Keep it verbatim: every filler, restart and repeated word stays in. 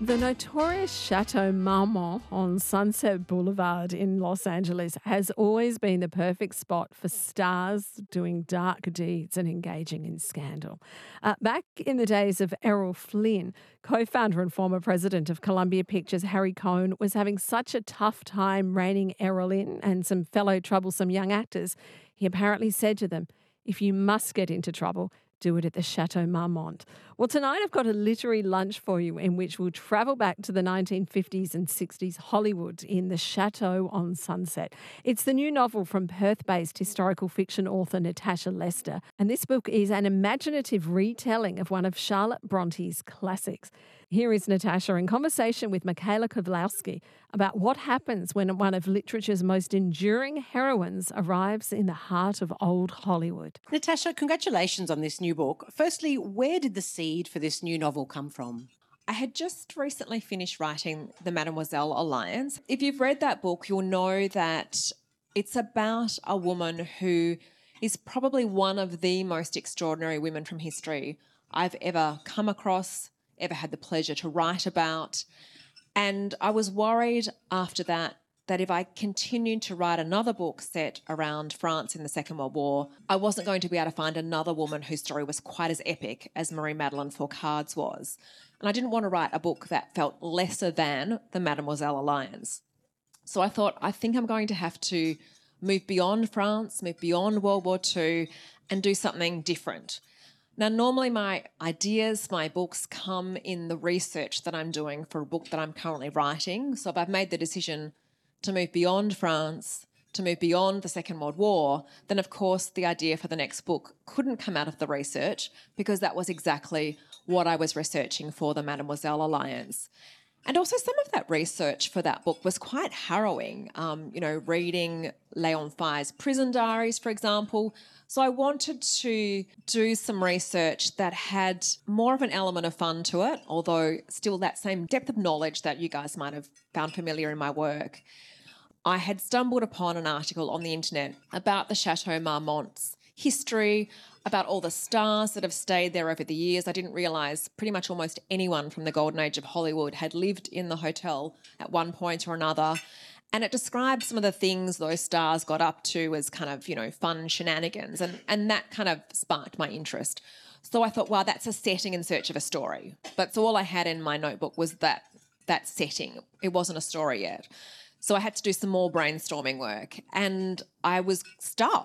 The notorious Chateau Marmont on Sunset Boulevard in Los Angeles has always been the perfect spot for stars doing dark deeds and engaging in scandal. Uh, back in the days of Errol Flynn, co founder and former president of Columbia Pictures Harry Cohn was having such a tough time reining Errol in and some fellow troublesome young actors, he apparently said to them, "If you must get into trouble, do it at the Chateau Marmont." Well, tonight I've got a literary lunch for you in which we'll travel back to the nineteen fifties and sixties Hollywood in the Chateau on Sunset. It's the new novel from Perth-based historical fiction author Natasha Lester, and this book is an imaginative retelling of one of Charlotte Bronte's classics. Here is Natasha in conversation with Michaela Kovlowski about what happens when one of literature's most enduring heroines arrives in the heart of old Hollywood. Natasha, congratulations on this new book. Firstly, where did the seed for this new novel come from? I had just recently finished writing the Mademoiselle Alliance. If you've read that book, you'll know that it's about a woman who is probably one of the most extraordinary women from history I've ever come across, ever had the pleasure to write about. And I was worried after that that if I continued to write another book set around France in the Second World War, I wasn't going to be able to find another woman whose story was quite as epic as Marie-Madeleine Fourcade's was. And I didn't want to write a book that felt lesser than the Mademoiselle Alliance. So I thought, I think I'm going to have to move beyond France, move beyond World War Two, and do something different. Now, normally my ideas, my books come in the research that I'm doing for a book that I'm currently writing. So if I've made the decision to move beyond France, to move beyond the Second World War, then of course the idea for the next book couldn't come out of the research because that was exactly what I was researching for the Mademoiselle Alliance. And also some of that research for that book was quite harrowing, um, you know, reading Léon Faye's prison diaries, for example. So I wanted to do some research that had more of an element of fun to it, although still that same depth of knowledge that you guys might have found familiar in my work. I had stumbled upon an article on the internet about the Chateau Marmont's history, about all the stars that have stayed there over the years. I didn't realise pretty much almost anyone from the golden age of Hollywood had lived in the hotel at one point or another. And it described some of the things those stars got up to as kind of, you know, fun shenanigans. And, and that kind of sparked my interest. So I thought, wow, that's a setting in search of a story. But so all I had in my notebook was that that setting. It wasn't a story yet. So I had to do some more brainstorming work. And I was stuck.